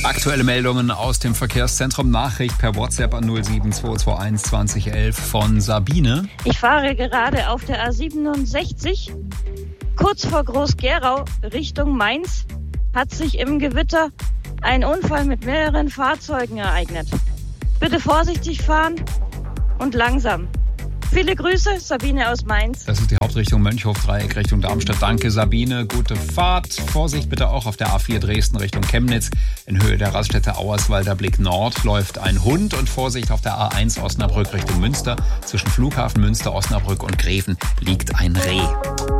Aktuelle Meldungen aus dem Verkehrszentrum. Nachricht per WhatsApp an 07221 2011 von Sabine. Ich fahre gerade auf der A67. Kurz vor Groß-Gerau Richtung Mainz hat sich im Gewitter ein Unfall mit mehreren Fahrzeugen ereignet. Bitte vorsichtig fahren und langsam. Viele Grüße, Sabine aus Mainz. Das ist die Hauptrichtung Mönchhof-Dreieck Richtung Darmstadt. Danke, Sabine. Gute Fahrt. Vorsicht bitte auch auf der A4 Dresden Richtung Chemnitz. In Höhe der Raststätte Auerswalder Blick Nord läuft ein Hund. Und Vorsicht auf der A1 Osnabrück Richtung Münster. Zwischen Flughafen Münster, Osnabrück und Greven liegt ein Reh.